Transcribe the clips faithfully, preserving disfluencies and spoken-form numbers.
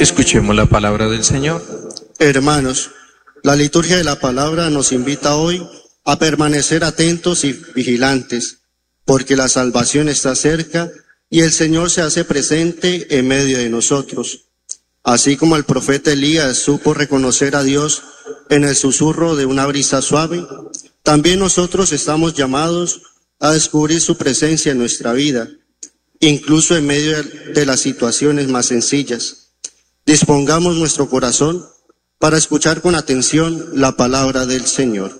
Escuchemos la palabra del Señor. Hermanos, la liturgia de la palabra nos invita hoy a permanecer atentos y vigilantes, porque la salvación está cerca y el Señor se hace presente en medio de nosotros. Así como el profeta Elías supo reconocer a Dios en el susurro de una brisa suave, también nosotros estamos llamados a descubrir su presencia en nuestra vida, incluso en medio de las situaciones más sencillas. Dispongamos nuestro corazón para escuchar con atención la palabra del Señor.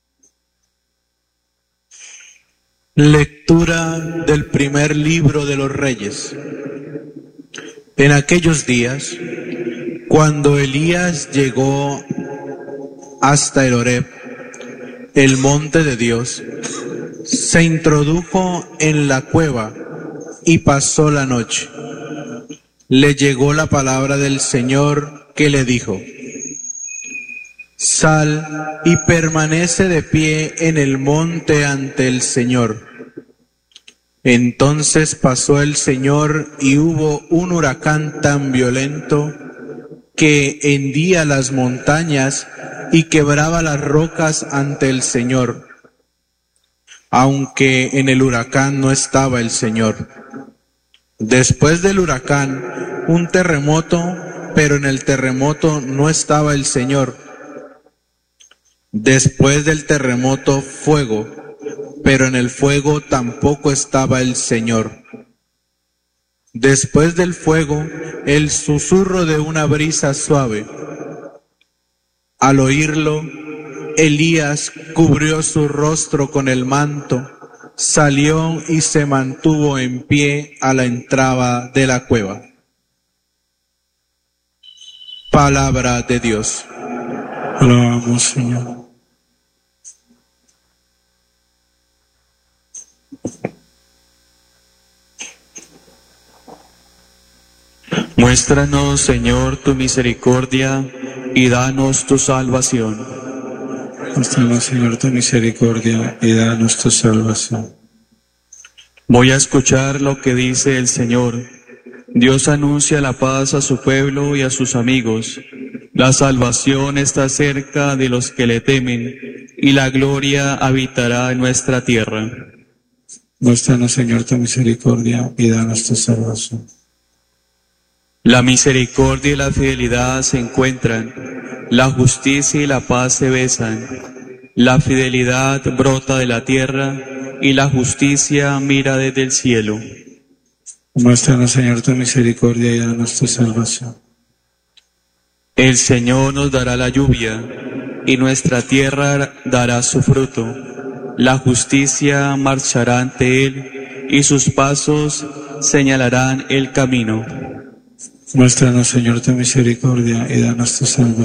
Lectura del primer libro de los Reyes. En aquellos días, cuando Elías llegó hasta el Horeb, el monte de Dios, se introdujo en la cueva y pasó la noche. Le llegó la palabra del Señor que le dijo: Sal y permanece de pie en el monte ante el Señor. Entonces pasó el Señor y hubo un huracán tan violento que hendía las montañas y quebraba las rocas ante el Señor, aunque en el huracán no estaba el Señor. Después del huracán, un terremoto, pero en el terremoto no estaba el Señor. Después del terremoto, fuego, pero en el fuego tampoco estaba el Señor. Después del fuego, el susurro de una brisa suave. Al oírlo, Elías cubrió su rostro con el manto, salió y se mantuvo en pie a la entrada de la cueva. Palabra de Dios. Alabamos, Señor. Muéstranos, Señor, tu misericordia y danos tu salvación. Muéstranos, Señor, tu misericordia y danos tu salvación. Voy a escuchar lo que dice el Señor. Dios anuncia la paz a su pueblo y a sus amigos. La salvación está cerca de los que le temen, y la gloria habitará en nuestra tierra. Muéstranos, Señor, tu misericordia y danos tu salvación. La misericordia y la fidelidad se encuentran, la justicia y la paz se besan. La fidelidad brota de la tierra y la justicia mira desde el cielo. Muéstranos, Señor, tu misericordia y danos tu salvación. El Señor nos dará la lluvia y nuestra tierra dará su fruto. La justicia marchará ante él y sus pasos señalarán el camino. Muéstranos, Señor, tu misericordia y danos tu salvación.